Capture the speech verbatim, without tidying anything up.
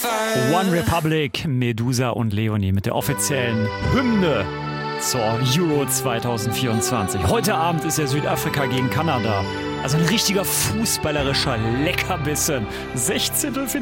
One Republic, Medusa und Leonie mit der offiziellen Hymne zur Euro zwanzig vierundzwanzig. Heute Abend ist ja Südafrika gegen Kanada. Also ein richtiger fußballerischer Leckerbissen. Sechzehntelfinale.